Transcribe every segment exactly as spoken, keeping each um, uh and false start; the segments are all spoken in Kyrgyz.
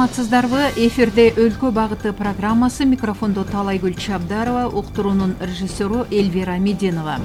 Саламатсыздарбы? Эфирде өлкө багыты программасы, микрофондо Талайгүл Чабдарова, уктуруунун режиссеру Эльвира Меденова.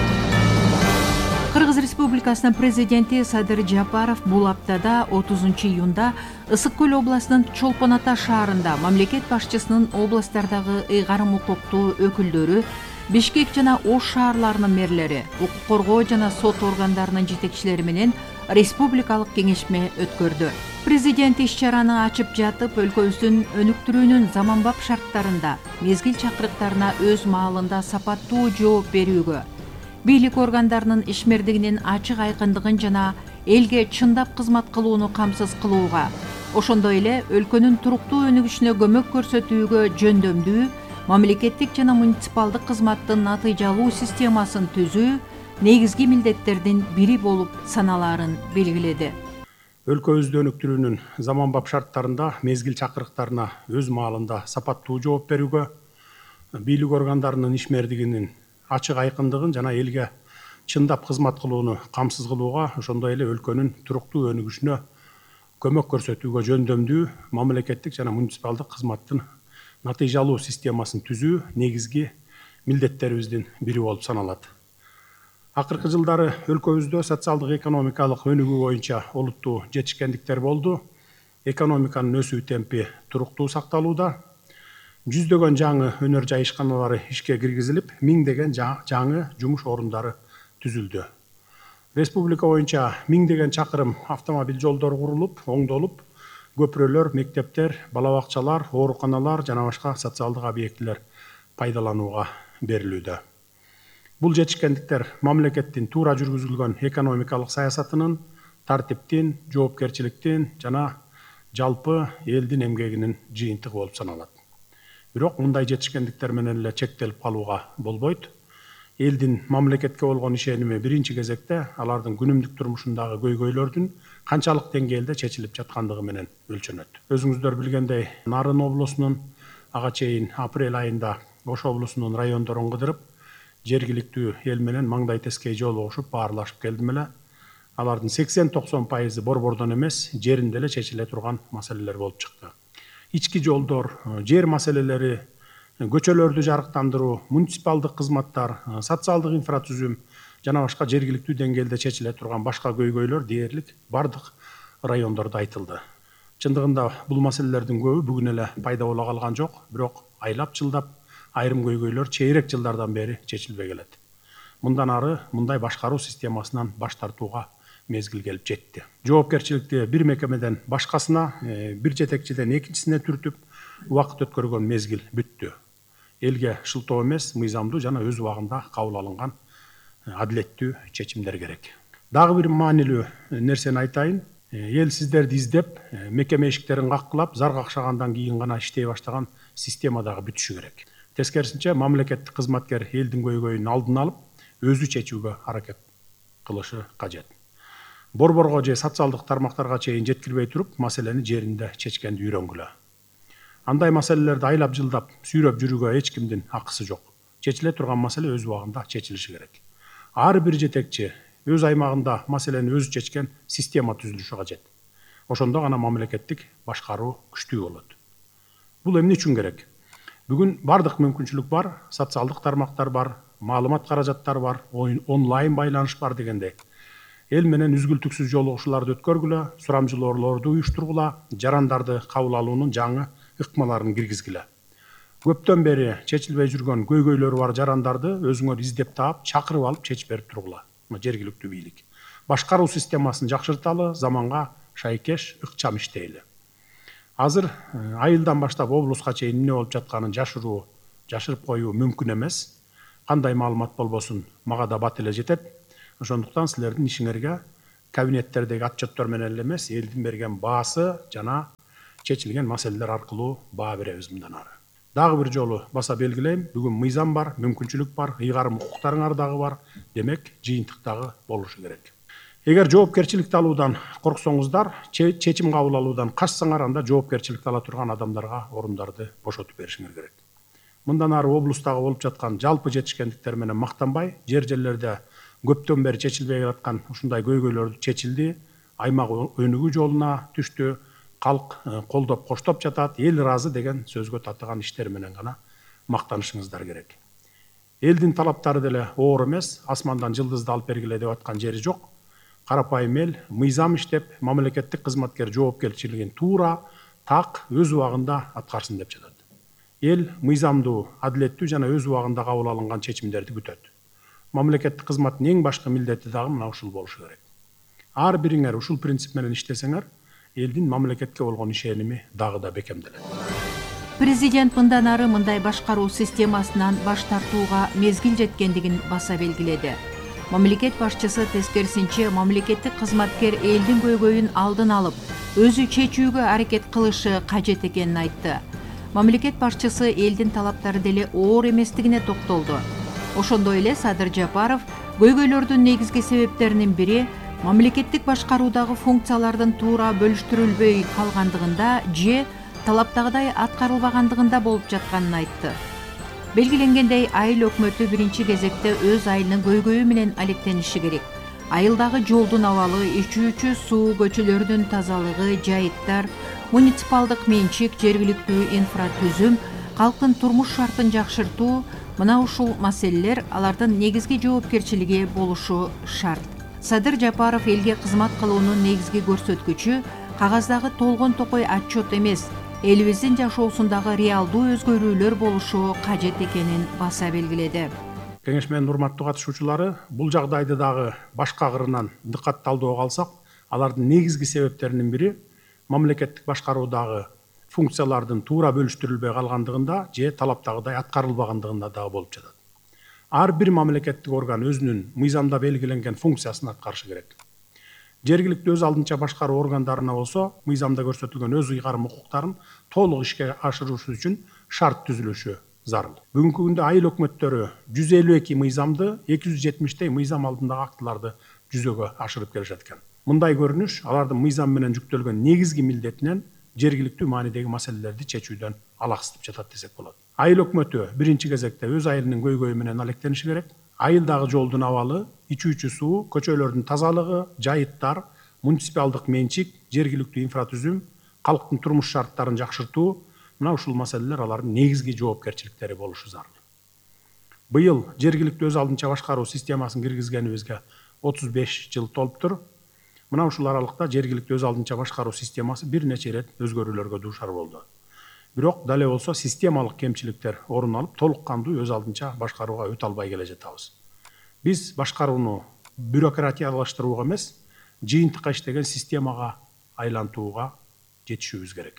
Кыргыз Республикасынын президенти Садыр Жапаров бул аптада отузунчу июнда Ысык Көл областынын Чолпон Ата шаарында мамлекет башчысынын областтардагы ыйгарым укуктуу өкүлдөрү, Бишкек жана Ош шаарларынын мэрлери, укук коргоо жана сот органдарынын жетекчилери менен республикалык кеңешме өткөрдү. Президент иш-чараны ачып жатып, өлкөбүздүн өнүктүрүүнүн заманбап шарттарында мезгил чакырыктарына өз маалында сапаттуу жооп берүүгө, бийлик органдарынын ишмердигинин ачык айкындыгын жана элге чындап кызмат кылууну камсыз кылууга, ошондой эле өлкөнүн туруктуу өнүгүшүнө көмөк көрсөтүүгө жөндөмдүү мамлекеттик жана муниципалдык кызматтын натыйжалуу системасын түзүү негизги милдеттердин бири болуп саналаарын белгиледи. Өлкөбүздү өнүктүрүүнүн заманбап шарттарында мезгил чакырыктарына өз маалында сапаттуу жооп берүүгө, бийлик органдарынын ишмердигинин ачык айкындыгын жана элге чындап кызмат кылууну камсыз кылууга, ошондой эле өлкөнүн туруктуу өнүгүшүнө көмөк көрсөтүүгө жөндөмдүү мамлекеттик жана муниципалдык кызматтын натыйжалуу системасын түзүү негизги милдеттерибиздин бири болуп саналат. Акыркы жылдары өлкөбүздө социалдык экономикалык өнүгүү боюнча олуттуу жетишкендиктер болду. Экономиканын өсүү темпи туруктуу сакталууда. Жүздөгөн жаңы өнөр жайышканалары ишке киргизилип, миңдеген жаңы жумуш орундары түзүлдү. Республика боюнча миңдеген чакырым автомобиль жолдору курулуп, оңдолуп, көпүрөлөр, мектептер, бала бакчалар, ооруканалар жана башка социалдык объектилер пайдаланууга берилүүдө. Бул жетишкендиктер мамлекеттин туура жүргүзүлгөн экономикалык саясатынын, тартиптин, жоопкерчиликтин жана жалпы элдин эмгегинин жыйынтыгы болуп саналат. Бирок мындай жетишкендиктер менен эле чектелип калууга болбойт. Элдин мамлекетке болгон ишеними биринчи кезекте алардын күнүмдүк турмушундагы көйгөйлөрдүн канчалык деңгээлде чечилип жаткандыгы менен өлчөнөт. Өзүңүздөр билгендей, Нарын облусунун ага чейин апрель айында Ош облусунун райондорун кыдырып, жергиликтүү эл менен маңдай тескей жолугушуп, баарлашып келдим эле. Алардын сексен токсон пайызы борбордон эмес, жеринде эле чечиле турган маселелер болуп чыкты. Ички жолдор, жер маселелери, көчөлөрдү жарыктандыруу, муниципалдык кызматтар, социалдык инфратүзүм жана башка жергиликтүү деңгээлде чечиле турган башка көйгөйлөр дээрлик бардык райондордо айтылды. Чындыгында бул маселелердин көбү бүгүн эле пайда боло калган жок, бирок айлап жылдап айрым көйгөйлөр чейрек жылдардан бери чечилбей келет. Мындан ары мындай башкаруу системасынан баш тартууга мезгил келип жетти. Жоопкерчиликти бир мекемеден башкасына, бир жетекчиден экинчисине түртүп, убакыт өткөргөн мезгил бүттү. Элге шылтоо эмес, мыйзамдуу жана өз убагында кабыл алынган адилеттүү чечимдер керек. Дагы бир маанилүү нерсени айтайын. Эл сиздерди издеп, мекеме эшиктерин каккылап, зар какшагандан кийин гана иштей баштаган система дагы бүтүшү керек. Тескерисинче, мамлекеттик кызматкер элдин көйгөйүн алдын алып, өзү чечүүгө аракет кылышы кажет. Борборго же социалдык тармактарга чейин жеткирбей туруп, маселени жеринде чечкенди үйрөнгүлө. Андай маселелерди айлап жылдап сүйрөп жүрүүгө эч кимдин акысы жок. Чечиле турган маселе өз убагында чечилиши керек. Ар бир жетекчи өз аймагында маселени өзү чечкен система түзүлүшү кажет. Ошондо гана мамлекеттик башкаруу күчтүү болот. Бул эмне үчүн керек? Бүгүн бардык мүмкүнчүлүк бар, социалдык тармактар бар, маалымат каражаттар бар, онлайн байланыш бар дегендей. Эл менен үзгүлтүксүз жолугушууларды өткөргүлө, сурамжылоолорду уюштургула, жарандарды кабыл алуунун жаңы ыкмаларын киргизгиле. Көптөн бери чечилбей жүргөн көйгөйлөрү бар жарандарды өзүңөр издеп таап, чакырып алып чечип берип тургула. Жергиликтүү бийлик. Башкаруу системасын жакшырталы, заманга шайкеш, ыкчам иштейли. Азыр айылдан баштап облуска чейин эмне болуп жатканын жашыруу, жашырып коюу мүмкүн эмес. Кандай маалымат болбосун, мага да бат эле жетет. Ошондуктан силердин ишиңерге кабинеттердеги отчеттор менен эле эмес, элдин берген баасы жана чечилген маселелер аркылуу баа беребиз мындан ары. Дагы бир жолу баса белгилейм, бүгүн мыйзам бар, мүмкүнчүлүк бар, ыйгарым укуктарыңар дагы бар, демек жыйынтык дагы болушу керек. Эгер жоопкерчиликти алуудан корксоңуздар, чечим кабыл алуудан качсаңар, анда жоопкерчиликти ала турган адамдарга орундарды бошотуп беришиңер керек. Мындан ары облустагы болуп жаткан жалпы жетишкендиктер менен мактанбай, жер-жерлерде көптөн бери чечилбей жаткан ушундай көйгөйлөр чечилди, аймак өнүгүү жолуна түштү, калк колдоп коштоп жатат, эл ыраазы деген сөзгө татыган иштер менен гана мактанышыңыздар керек. Элдин талаптары деле оор эмес, асмандан жылдызды алып бергиле деп аткан жери жок. Карапайым эл мыйзам иштеп, мамлекеттик кызматкер жоопкерчилигин туура, так, өз убагында аткарсын деп жатат. Эл мыйзамдуу, адилеттүү жана өз убагында кабыл алынган чечимдерди күтөт. Мамлекеттик кызматтын эң башкы милдети дагы мына ушул болушу керек. Ар бириңер ушул принцип менен иштесеңер, элдин мамлекетке болгон ишеними дагы да бекемделет. Президент мындан ары мындай башкаруу системасынан баш тартууга мезгил жеткендигин баса белгиледи. Мамлекет башчысы тескерисинче мамлекеттик кызматкер элдин көйгөйүн алдын алып, өзү чечүүгө аракет кылышы кажет экенин айтты. Мамлекет башчысы элдин талаптары деле оор эместигине токтолду. Ошондой эле Садыр Жапаров көйгөйлөрдүн негизги себептеринин бири мамлекеттик башкаруудагы функциялардын туура бөлүштүрүлбөй калгандыгында же талаптагыдай аткарылбагандыгында болуп жатканын айтты. Белгиленгендей, айыл өкмөтү биринчи кезекте өз айылынын көйгөйү менен алектениши керек. Айылдагы жолдун абалы, ичүүчү суу, көчөлөрдүн тазалыгы, жайыттар, муниципалдык менчик, жергиликтүү инфратүзүм, калктын турмуш шартын жакшыртуу, мына ушул маселелер алардын негизги жоопкерчилиги болушу шарт. Садыр Жапаров элге кызмат кылуунун негизги көрсөткүчү кагаздагы толгон токой отчет эмес, элибиздин жашоосундагы реалдуу өзгөрүүлөр болушу кажет экенин баса белгиледи. Кеңешменин урматтуу катышуучулары, бул жагдайды дагы башка кырынан дыкатталдоого алсак, алардын негизги себептеринин бири мамлекеттик башкаруудагы функциялардын туура бөлүштүрүлбөй калгандыгында же талаптагыдай аткарылбагандыгында дагы болуп жатат. Ар бир мамлекеттик орган өзүнүн мыйзамда белгиленген функциясын аткарышы керек. Жергиликтүү өз алдынча башкаруу органдарына болсо, мыйзамда көрсөтүлгөн өз ыйгарым укуктарын толук ишке ашырышы үчүн шарт түзүлүшү зарыл. Бүгүнкү күндө айыл өкмөттөрү жүз элүү эки мыйзамды, эки жүз жетимиштей мыйзам алдындагы актыларды жүзөгө ашырып келишет экен. Мындай көрүнүш алардын мыйзам менен жүктөлгөн негизги милдетинен жергиликтүү маанидеги маселелерди чечүүдөн алаксытып жатат десек болот. Айыл өкмөтү биринчи кезекте өз айылынын көйгөйү менен алектениши керек. Айылдагы жолдун абалы, ичүүчү суу, көчөлөрдүн тазалыгы, жайыттар, муниципалдык менчик, жергиликтүү инфратүзүм, калктын турмуш шарттарын жакшыртуу, мына ушул маселелер алардын негизги жоопкерчиликтери болушу зарыл. Быйыл жергиликтүү өз алдынча башкаруу системасын киргизгенибизге отуз беш жыл толуптур. Мына ушул аралыкта жергиликтүү өз алдынча башкаруу системасы бир нече ирет өзгөрүүлөргө дуушар болду. Бирок дале болсо системалык кемчиликтер орун алып, толук кандуу өз алдынча башкарууга өтө албай келе жатабыз. Биз башкарууну бюрократиялаштырууга эмес, жыйынтыкка иштеген системага айлантууга жетишүүбүз керек.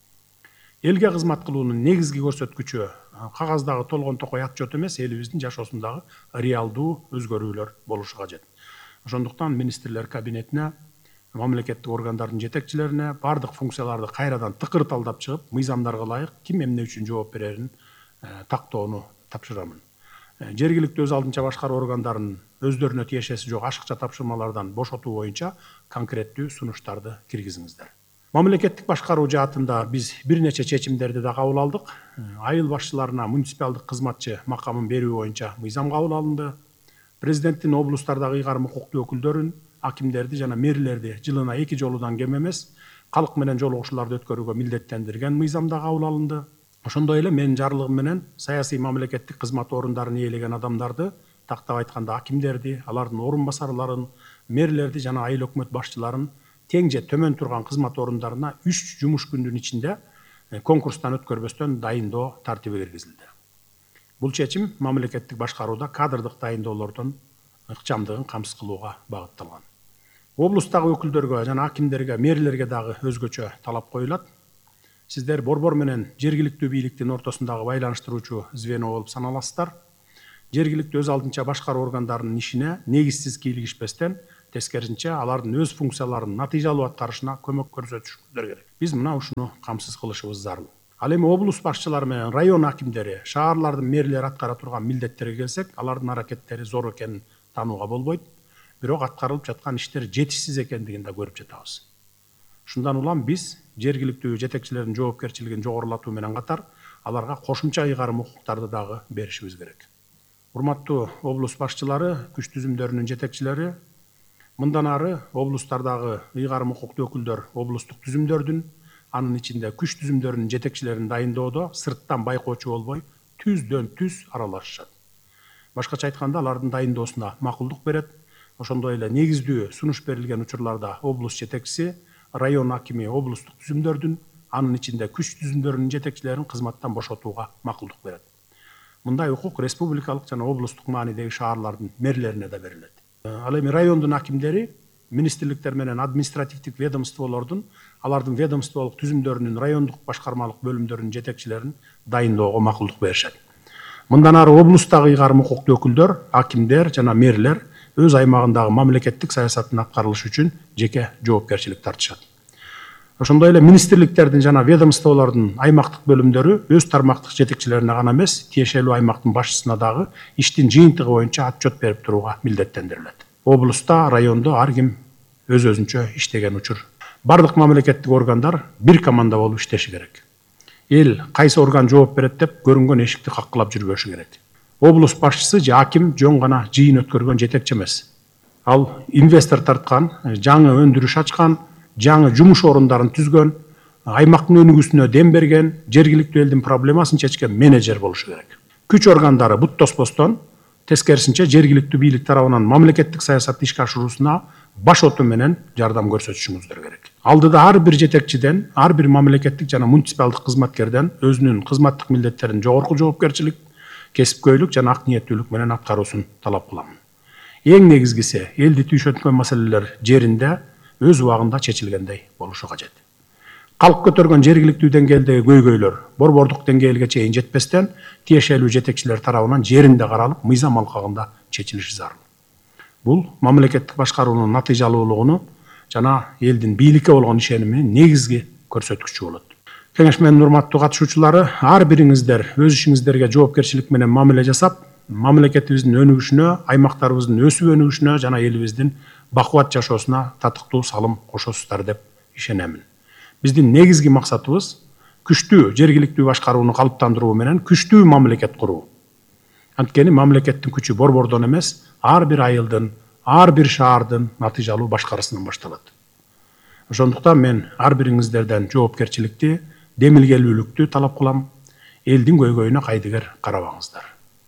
Элге кызмат кылуунун негизги көрсөткүчү кагаздагы толгон токой отчет эмес, элибиздин жашоосундагы реалдуу өзгөрүүлөр болушу кажет. Ошондуктан министрлер кабинетине, мамлекеттик органдардын жетекчилерине бардык функцияларды кайрадан тыкыр талдап чыгып, мыйзамдарга ылайык ким эмне үчүн жооп берерин тактоону тапшырамын. Жергиликтүү өз алдынча башкаруу органдарынын өздөрүнө тиешеси жок ашыкча тапшырмалардан бошотуу боюнча конкреттүү сунуштарды киргизиңиздер. Мамлекеттик башкаруу жаатында биз бир нече чечимдерди да кабыл алдык. Айыл башчыларына муниципалдык кызматчы макамын берүү боюнча мыйзам кабыл алынды. Президенттин облустардагы ыйгарым укуктуу өкүлдөрүн, акимдерди жана мэрлерди жылына эки жолудан кем эмес калк менен жолугушууларды өткөрүүгө милдеттендирген мыйзам да кабыл алынды. Ошондой эле менин жарлыгым менен саясий мамлекеттик кызмат орундарын ээлеген адамдарды, тактап айтканда акимдерди, алардын орун басарларын, мэрлерди жана айыл өкмөт башчыларын тең же төмөн турган кызмат орундарына үч жумуш күндүн ичинде конкурстан өткөрбөстөн дайындоо тартиби киргизилди. Бул чечим мамлекеттик башкарууда кадрдык дайындоолордун ыкчамдыгын камсыз кылууга багытталган. Облустагы өкүлдөргө жана акимдерге, мэрлерге дагы өзгөчө талап коюлат. Сиздер борбор менен жергиликтүү бийликтин ортосундагы байланыштыруучу звено болуп саналасыздар. Жергиликтүү өз алдынча башкаруу органдарынын ишине негизсиз кийлигишпестен, тескерисинче алардын өз функцияларын натыйжалуу аткарышына көмөк көрсөтүшүңүздөр керек. Биз мына ушуну камсыз кылышыбыз зарыл. Ал эми облус башчылары менен район акимдери, шаарлардын мэрлери аткара турган милдеттерге келсек, алардын аракеттери зор экенин таанууга болбойт. Бирок аткарылып жаткан иштер жетишсиз экендигин да көрүп жатабыз. Шундан улам биз жергиликтүү жетекчилердин жоопкерчилигин жогорулатуу менен катар, аларга кошумча ыйгарым укуктарды дагы беришибиз керек. Урматтуу облус башчылары, күч түзүмдөрүнүн жетекчилери, мындан ары облустардагы ыйгарым укуктуу өкүлдөр облустук түзүмдөрдүн, анын ичинде күч түзүмдөрүнүн жетекчилерин дайындоодо сырттан байкоочу болбой түздөн түз аралашышат. Башкача айтканда, алардын дайындоосуна макулдук берет. Ошондой эле негиздүү сунуш берилген учурларда облус жетекчиси, район акими облустук түзүмдөрдүн, анын ичинде күч түзүмдөрүнүн жетекчилерин кызматтан бошотууга макулдук берет. Мындай укук республикалык жана облустук маанидеги шаарлардын мэрлерине да берилет. Ал эми райондун акимдери министрликтер менен административдик ведомстволордун, алардын ведомстволук түзүмдөрүнүн райондук башкармалык бөлүмдөрүнүн жетекчилерин дайындоого макулдук беришет. Мындан ары облустагы ыйгарым укуктуу өкүлдөр, акимдер жана мэрлер өз аймагындагы мамлекеттик саясаттын аткарылышы үчүн жеке жоопкерчилик тартышат. Ошондой эле министрликтердин жана ведомстволордун аймактык бөлүмдөрү өз тармактык жетекчилерине гана эмес, тиешелүү аймактын башчысына дагы иштин жыйынтыгы боюнча отчет берип турууга милдеттендирилет. Облуста, райондо ар ким өз өзүнчө иштеген учур. Бардык мамлекеттик органдар бир команда болуп иштеши керек. Эл кайсы орган жооп берет деп көрүнгөн эшикти каккылап жүрбөшү керек. Облус башчысы же аким жөн гана жыйын өткөргөн жетекчи эмес. Ал инвестор тарткан, жаңы өндүрүш ачкан, жаңы жумуш орундарын түзгөн, аймактын өнүгүүсүнө дем берген, жергиликтүү элдин проблемасын чечкен менеджер болушу керек. Күч органдары бут тоспостон, тескерисинче жергиликтүү бийлик тарабынан мамлекеттик саясатты ишке ашыруусуна баш оту менен жардам көрсөтүшүңүздөр керек. Алдыда ар бир жетекчиден, ар бир мамлекеттик жана муниципалдык кызматкерден өзүнүн кызматтык милдеттерин жогорку жоопкерчилик, кесипкөйлүк жана ак ниеттүүлүк менен аткаруусун талап кыламын. Эң негизгиси, элди түйшөткөн маселелер жеринде өз убагында чечилгендей болушу кажет. Калк көтөргөн жергиликтүү деңгээлдеги көйгөйлөр борбордук деңгээлге чейин жетпестен тиешелүү жетекчилер тарабынан жеринде каралып, мыйзам алкагында чечилиши зарыл. Бул мамлекеттик башкаруунун натыйжалуулугуну жана элдин бийликке болгон ишениминин негизги көрсөткүчү болот. Кеңеш менен урматтуу катышуучулары, ар бириңиздер өз ишиңиздерге жоопкерчилик менен мамиле жасап, мамлекетибиздин өнүгүшүнө, аймактарыбыздын өсүп өнүгүшүнө жана элибиздин бакубат жашоосуна татыктуу салым кошосуздар деп ишенемин. Биздин негизги максатыбыз күчтүү жергиликтүү башкарууну калыптандыруу менен күчтүү мамлекет куруу. Анткени мамлекеттин күчү борбордон эмес, ар бир айылдын, ар бир шаардын натыйжалуу башкарысынан башталат. Ошондуктан мен ар бириңиздерден жоопкерчиликти, демилгелүүлүктү талап кылам. Элдин көйгөйүнө кайдыгер карабаңыздар.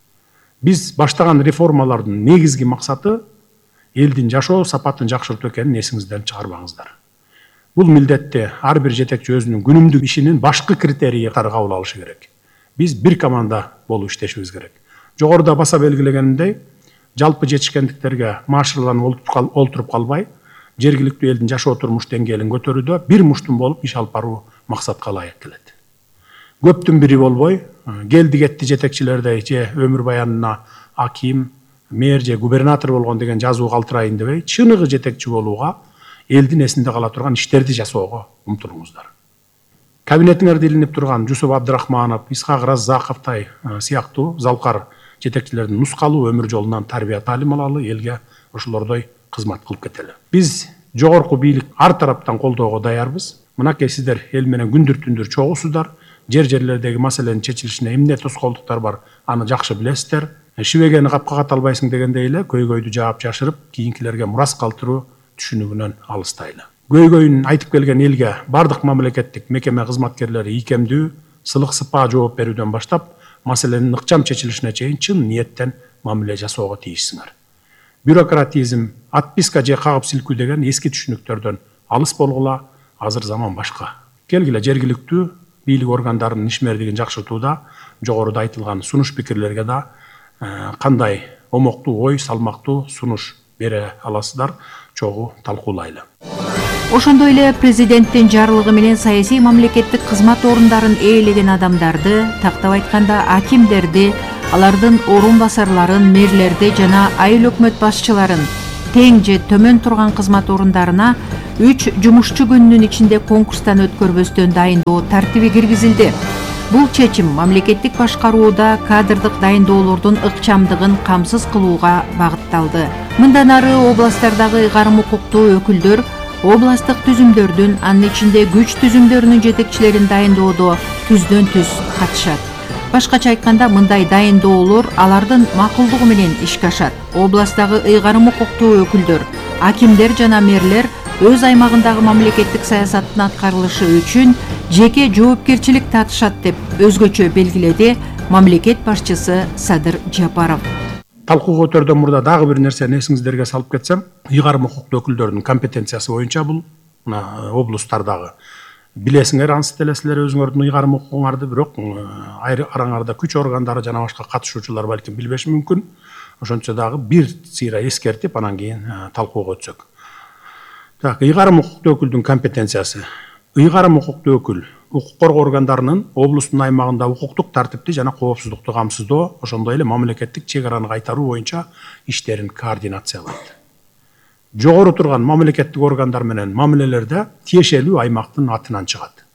Биз баштаган реформалардын негизги максаты элдин жашоо сапатын жакшыртуу экенин эсиңизден чыгарбаңыздар. Бул милдетти ар бир жетекчи өзүнүн күнүмдүк ишинин башкы критерийи кабыл алышы керек. Биз бир команда болуп иштешибиз керек. Жогоруда баса белгилегендей, жалпы жетишкендиктерге маашырланып олтуруп калбай, жергиликтүү элдин жашоо турмуш деңгээлин көтөрүүдө бир муштум болуп иш алып баруу максатка ылайык келет. Көптүн бири болбой, келди кетти жетекчилердей же өмүр баянына аким, мэр же губернатор болгон деген жазуу калтырайын дебей, чыныгы жетекчи болууга, элдин эсинде кала турган иштерди жасоого умтулуңуздар. Кабинетиңерде илинип турган Жусуп Абдрахманов, Исхак Раззаковтай сыяктуу залкар жетекчилердин нускалуу өмүр жолунан тарбия таалим алалы, элге ошолордой кызмат кылып кетели. Биз жогорку бийлик ар тараптан колдоого даярбыз. Мынакей сиздер эл менен күндүр түндүр чогуусуздар. Жер-жерлердеги маселенин чечилишине эмне тоскоолдуктар бар, аны жакшы билесиздер. Шибегени капка ката албайсың дегендей эле көйгөйдү жаап жашырып, кийинкилерге мурас калтыруу түшүнүгүнөн алыстайлы. Көйгөйүн айтып келген элге бардык мамлекеттик мекеме кызматкерлери ийкемдүү, сылык сыпаа жооп берүүдөн баштап, маселенин ыкчам чечилишине чейин чын ниеттен мамиле жасоого тийишсиңер. Бюрократизм, отписка же кагып силкүү деген эски түшүнүктөрдөн алыс болгула, азыр заман башка. Келгиле жергиликтүү бийлик органдарынын ишмердигин жакшыртууда жогоруда айтылган сунуш пикирлерге да кандай омоктуу ой, салмактуу сунуш бере аласыздар, чогуу талкуулайлы. Ошондой эле президенттин жарлыгы менен саясий мамлекеттик кызмат орундарын ээлеген адамдарды, тактап айтканда акимдерди, алардын орун басарларын, мэрлерди жана айыл өкмөт башчыларын тең же төмөн турган кызмат орундарына үч жумушчу күнүнүн ичинде конкурстан өткөрбөстөн дайындоо тартиби киргизилди. Бул чечим мамлекеттик башкарууда кадрдык дайындоолордун ыкчамдыгын камсыз кылууга багытталды. Мындан ары областтардагы ыйгарым укуктуу өкүлдөр областтык түзүмдөрдүн, анын ичинде күч түзүмдөрүнүн жетекчилерин дайындоодо түздөн түз катышат. Башкача айтканда, мындай дайындоолор алардын макулдугу менен ишке ашат. Областтагы ыйгарым укуктуу өкүлдөр, акимдер жана мэрлер өз аймагындагы мамлекеттик саясаттын аткарылышы үчүн жеке жоопкерчилик татышат деп өзгөчө белгиледи мамлекет башчысы Садыр Жапаров. Талкууга өтөрдөн мурда дагы бир нерсени эсиңиздерге салып кетсем, ыйгарым укуктуу өкүлдөрдүн компетенциясы боюнча бул мына облустардагы билесиңер, ансы делесилер өзүңөрдүн ыйгарым укугуңарды, бирок араңарда күч органдары жана башка катышуучулар балким билбеши мүмкүн. Ошончо дагы бир сыйра эскертип, анан кийин талкууга өтсөк. Так, ыйгарым укуктуу өкүлдүн компетенциясы. Ыйгарым укуктуу өкүл укук коргоо органдарынын облустун аймагында укуктук тартипти жана коопсуздукту камсыздоо, ошондой эле мамлекеттик чек араны кайтаруу боюнча иштерин координациялайт. Жогору турган мамлекеттик органдар менен мамилелерде тиешелүү аймактын атынан чыгат.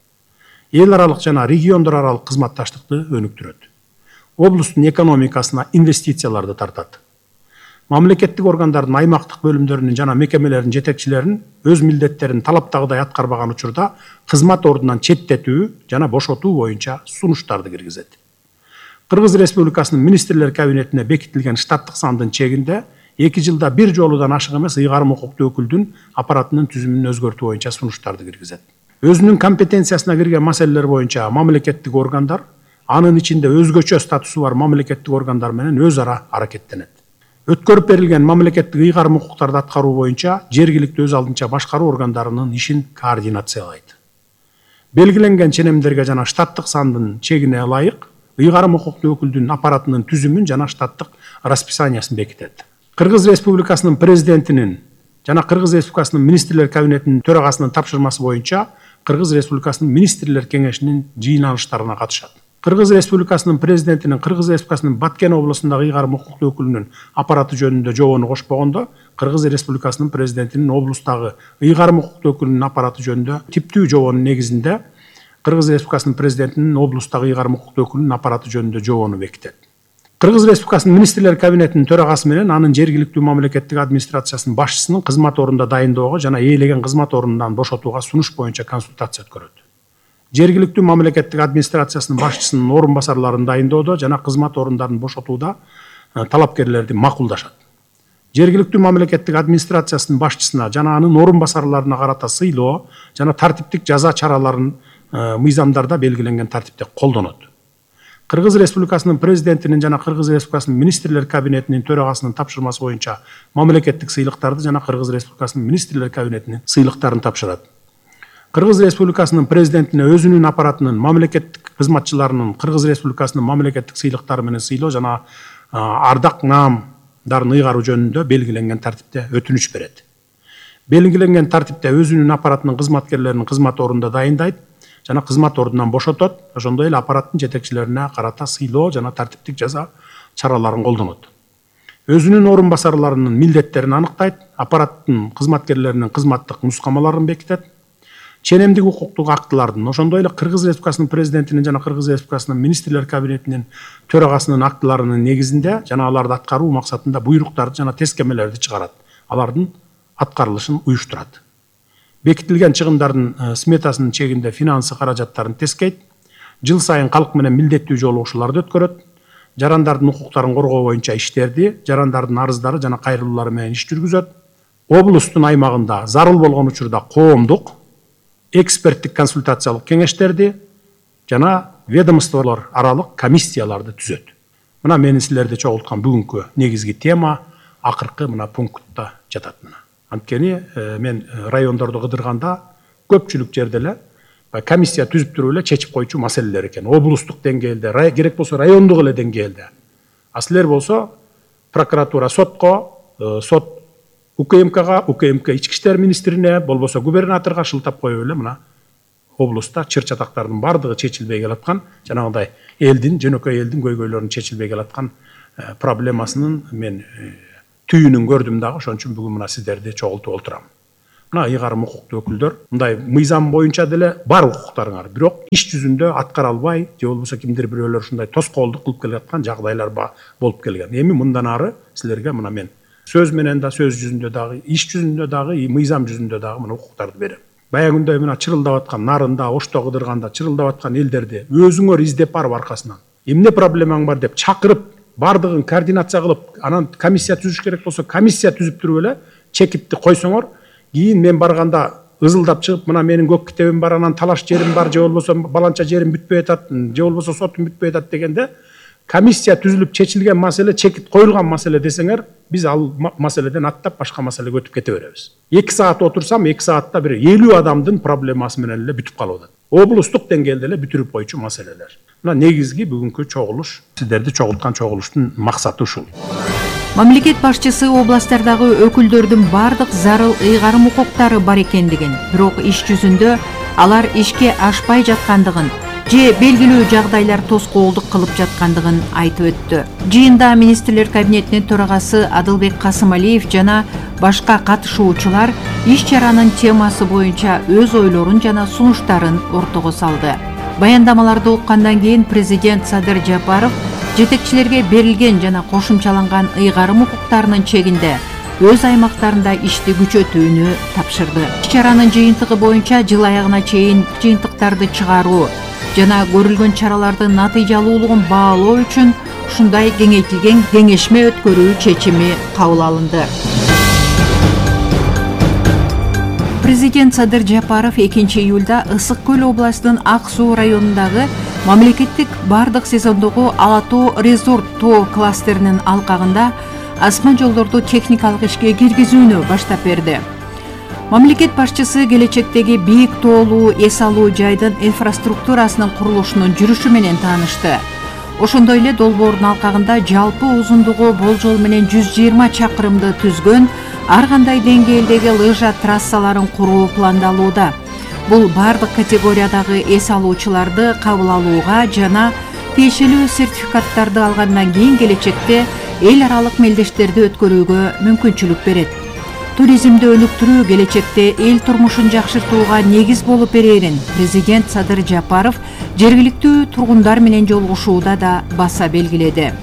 Эл аралык жана региондор аралык кызматташтыкты өнүктүрөт. Облустун экономикасына инвестицияларды тартат. Мамлекеттик органдардын аймактык бөлүмдөрүнүн жана мекемелердин жетекчилерин өз милдеттерин талаптагыдай аткарбаган учурда кызмат ордунан четтетүү жана бошотуу боюнча сунуштарды киргизет. Кыргыз Республикасынын министрлер кабинетине бекитилген штаттык сандын чегинде эки жылда бир жолудан ашык эмес ыйгарым укуктуу өкүлдүн аппаратынын түзүмүн өзгөртүү боюнча сунуштарды киргизет. Өзүнүн компетенциясына кирген маселелер боюнча мамлекеттик органдар, анын ичинде өзгөчө статусу бар мамлекеттик органдар менен өз ара аракеттенет. Өткөрүп берилген мамлекеттик ыйгарым укуктарды аткаруу боюнча жергиликтүү өз алдынча башкаруу органдарынын ишин координациялайт. Белгиленген ченемдерге жана штаттык сандын чегине ылайык ыйгарым укуктуу өкүлдүн аппаратынын түзүмүн жана штаттык расписаниясын бекитет. Кыргыз Республикасынын президентинин жана Кыргыз Республикасынын министрлер кабинетинин төрагасынын тапшырмасы боюнча Кыргыз Республикасынын министрлер кеңешинин жыйналыштарына катышат. Кыргыз Республикасынын президентинин Кыргыз Республикасынын Баткен облусундагы ыйгарым укуктуу өкүлүнүн аппараты жөнүндө жобону кошпогондо, Кыргыз Республикасынын президентинин облустагы ыйгарым укуктуу өкүлүнүн аппараты жөнүндө типтүү жобонун негизинде Кыргыз Республикасынын президентинин облустагы ыйгарым укуктуу өкүлүнүн аппараты жөнүндө жобону бекитет. Кыргыз Республикасынын министрлер кабинетинин төрагасы менен анын жергиликтүү мамлекеттик администрациясынын башчысынын кызмат ордунда дайындоого жана ээлеген кызмат ордунан бошотууга сунуш боюнча консультация өткөрөт. Жергиликтүү мамлекеттик администрациясынын башчысынын орун басарларын дайындоодо жана кызмат орундарын бошотууда талапкерлерди макулдашат. Жергиликтүү мамлекеттик администрациясынын башчысына жана анын орун басарларына карата сыйлоо жана тартиптик жаза чараларын мыйзамдарда белгиленген тартипте колдонот. Кыргыз Республикасынын президентинин жана Кыргыз Республикасынын министрлер кабинетинин төрагасынын тапшырмасы боюнча мамлекеттик сыйлыктарды жана Кыргыз Республикасынын министрлер кабинетинин сыйлыктарын тапшырат. Кыргыз Республикасынын президентине өзүнүн аппаратынын мамлекеттик кызматчыларынын Кыргыз Республикасынын мамлекеттик сыйлыктары менен сыйлоо жана ардак наамдарын ыйгаруу жөнүндө белгиленген тартипте өтүнүч берет. Белгиленген тартипте өзүнүн аппаратынын кызматкерлерин кызмат ордунда дайындайт жана кызмат ордунан бошотот, ошондой эле аппараттын жетекчилерине карата сыйлоо жана тартиптик жаза чараларын колдонот. Өзүнүн орун басарларынын милдеттерин аныктайт, аппараттын кызматкерлеринин кызматтык нускамаларын бекитет. Ченемдик укуктук актылардын, ошондой эле Кыргыз Республикасынын президентинин жана Кыргыз Республикасынын министрлер кабинетинин төрагасынын актыларынын негизинде жана аларды аткаруу максатында буйруктарды жана тескемелерди чыгарат. Алардын аткарылышын уюштурат. Бекитилген чыгымдардын сметасынын чегинде финансы каражаттарын тескейт. Жыл сайын калк менен милдеттүү жолугушууларды өткөрөт. Жарандардын укуктарын коргоо боюнча иштерди, жарандардын арыздары жана кайрылуулары менен иш жүргүзөт. Облустун аймагында зарыл болгон учурда коомдук, эксперттик консультациялык кеңештерди жана ведомстволор аралык комиссияларды түзөт. Мына менин силерди чогулткан бүгүнкү негизги тема акыркы мына пунктта жатат. Анткени мен райондорду кыдырганда көпчүлүк жерде эле комиссия түзүп туруп эле чечип койчу маселелер экен. Облустук деңгээлде, керек болсо райондук эле деңгээлде. А силер болсо прокуратура сотко, сот УКМКга, УКМК ички иштер министрине, болбосо губернаторго шылтап коюп эле мына облустта чыр чатактардын бардыгы чечилбей келаткан, жанагындай элдин, жөнөкөй элдин көйгөйлөрүнүн чечилбей келаткан проблемасынын мен түйүнүн көрдүм дагы, ошон үчүн бүгүн мына сиздерди чогултуп отурам. Мына ыйгарым укуктуу өкүлдөр, мындай мыйзам боюнча деле бар укуктарыңар, бирок иш жүзүндө аткара албай, же болбосо кимдир бирөөлөр ушундай тоскоолдук кылып келаткан жагдайлар болуп келген. Эми мындан ары силерге мына мен сөз менен да, сөз жүзүндө дагы, иш жүзүндө дагы, мыйзам жүзүндө дагы мына укуктарды берем. Баягы күндө мына чырылдап аткан Нарында, Ошто кыдырганда чырылдап аткан элдерди өзүңөр издеп барып аркасынан эмне проблемаң бар деп чакырып, бардыгын координация кылып, анан комиссия түзүш керек болсо комиссия түзүп туруп эле чекитти койсоңор, Кийин мен барганда ызылдап чыгып, мына менин көк китебим бар, анан талаш жерим бар, же болбосо баланча жерим бүтпөй атат, же болбосо сотум бүтпөй атат дегенде, комиссия түзүлүп чечилген маселе, чекит коюлган маселе десеңер, биз ал маселеден аттап башка маселеге өтүп кете беребиз. эки саат отурсам, эки саатта бир элүү адамдын проблемасы менен эле бүтүп калып атат. Облустук деңгээлде эле бүтүрүп койчу маселелер. Мына негизги бүгүнкү чогулуш, сиздерди чогулткан чогулуштун максаты ушул. Мамлекет башчысы областтардагы өкүлдөрдүн бардык зарыл ыйгарым укуктары бар экендигин, бирок иш жүзүндө алар ишке ашпай жаткандыгын же белгилүү жагдайлар тоскоолдук кылып жаткандыгын айтып өттү. Жыйында министрлер кабинетинин төрагасы Адылбек Касымалиев жана башка катышуучулар иш чаранын темасы боюнча өз ойлорун жана сунуштарын ортого салды. Баяндамаларды уккандан кийин президент Садыр Жапаров жетекчилерге берилген жана кошумчаланган ыйгарым укуктарынын чегинде өз аймактарында ишти күчөтүүнү тапшырды. Иш чаранын жыйынтыгы боюнча жыл аягына чейин жыйынтыктарды чыгаруу жана көрүлгөн чаралардын натыйжалуулугун баалоо үчүн ушундай кеңейтилген кеңешме өткөрүү чечими кабыл алынды. Президент Садыр Жапаров экинчи июлда Ысык Көл областынын Ак Суу районундагы мамлекеттик бардык сезондогу Ала тоо резорт тоо кластеринин алкагында асман жолдорду техникалык ишке киргизүүнү баштап берди. Мамлекет башчысы келечектеги бийик тоолуу эс алуу жайдын инфраструктурасынын курулушунун жүрүшү менен таанышты. Ошондой эле долбоордун алкагында жалпы узундугу болжол менен жүз жыйырма чакырымды түзгөн ар кандай деңгээлдеги лыжа трассаларын куруу пландалууда. Бул бардык категориядагы эс алуучуларды кабыл алууга жана тиешелүү сертификаттарды алгандан кийин келечекте эл аралык мелдештерди өткөрүүгө мүмкүнчүлүк берет. Туризмди өнүктүрүү келечекте эл турмушун жакшыртууга негиз болуп берерин президент Садыр Жапаров жергиликтүү тургундар менен жолугушууда да баса белгиледи.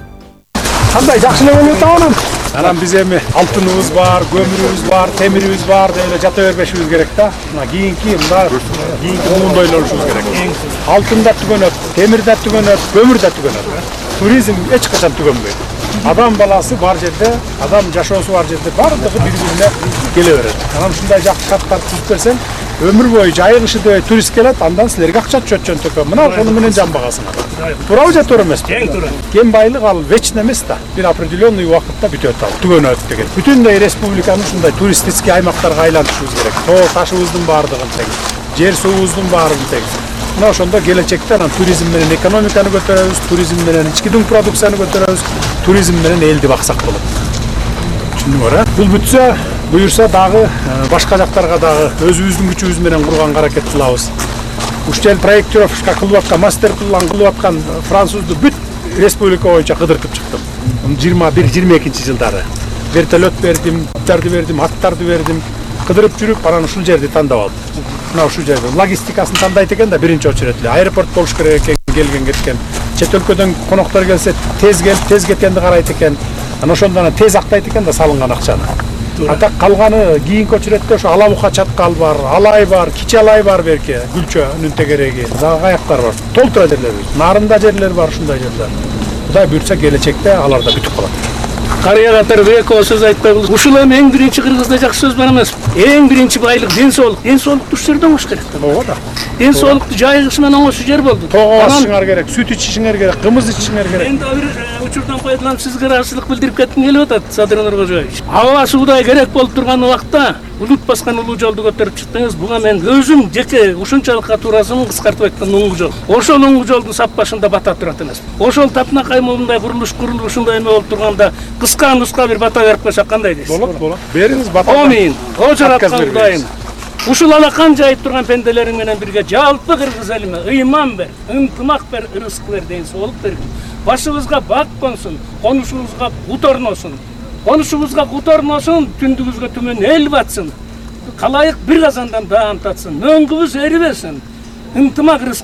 Кандай жакшы эле болуп атабы? Анан биз эми алтыныбыз бар, көмүрүбүз бар, темирибиз бар деп эле жата бербешибиз керек да. Мына кийинки мына кийинки муунду ойлонушубуз керек. Алтын да түгөнөт, темир да түгөнөт, көмүр да түгөнөт. Туризм эч качан түгөнбөйт. Адам баласы бар жерде, адам жашоосу бар жерде бардыгы бири-бирине келе берет. Анан ушундай жакшы шарттарды түзүп берсең, өмүр бою жайык иши турист келет, андан силерге акча түшөт жөнтөккө. Мына ошону менен жан багасыңар. Туурабы же туура эмеспи? Эң туура. Кен байлык ал вечный эмес да. Бир определенный убакытта бүтөт ал, түгөнөт деген. Бүтүндөй республиканы ушундай туристический аймактарга айлантышыбыз керек. Тоо ташыбыздын бардыгын тең, жер суубуздун баарын тең. Мына ошондо келечекте анан туризм менен экономиканы көтөрөбүз, туризм менен ички дүң продукцияны көтөрөбүз, туризм менен элди баксак болот. Түшүндүңөр, э? Бул бүтсө, буюрса дагы башка жактарга дагы өзүбүздүн күчүбүз менен курганга аракет кылабыз. Ушул проектировка кылып аткан, мастер план кылып аткан французду бүт республика боюнча кыдыртып чыктым. жыйырма бир жыйырма экинчи жылдары вертолет бердим, аттарды бердим, аттарды бердим. Кыдырып жүрүп, анан ушул жерди тандап алдым. Мына ушул жерде логистикасын тандайт экен да, биринчи очередь эле аэропорт болуш керек экен, келген кеткен. Чет өлкөдөн коноктор келсе, тез келип, тез кеткенди карайт экен. Анан ошондон тез актайт экен да салынган акчаны. Ата калганы кийинки очередте ошо Ала Бука чаткал бар, Алай бар, Кичи Алай бар берке, Гүлчөнүн тегереги, дагы каяктар бар. Толтура жерлер. Нарында жерлер бар, ушундай жерлер. Кудай буйрса келечекте алар да бүтүп калат. Карыя катары эко сөз айтпай бул. Ушул эми эң биринчи Кыргызда жакшы сөз бар эмес. Эң биринчи байлык ден соолук. Ден соолукту ушул жерден оңош керек. Ооба да. Ден соолукту жайыгыш менен оңош жер болду. Тоо ичишиңер керек, сүт ичишиңер керек, кымыз ичишиңер керек. Мен да бир учурдан пайдаланып сизге ыраазычылык билдирип кетким келип атат, Садыр Нуркожоевич. Аба суудай керек болуп турган убакта улут баскан улуу жолду көтөрүп чыктыңыз. Буга мен өзүм жеке ушунчалык катууразымын, кыскартып айтканда оңгу жол. Ошол оңгу жолдун сап башында бата турат эмес. Ошол Тапнакай моундай курулуш курулуп ушундай эме болуп турганда кыска нуска бир бата берип койсок кандай дейсиз? Болот, болот. Бериңиз бата. Амин. О жараткан Кудайым. Ушул алакан жайып турган пенделериң менен бирге жалпы кыргыз элиме ыйман бер, ынтымак бер, ырыскы бер, ден соолук бергин. Башыбызга бак консун, конушубузга кут орносун. Конушубузга кут орносун, түндүгүбүзгө түмөн эл батсын. Калайык бир казандан даам татсын, мөңгүбүз эрибесин. Ынтымак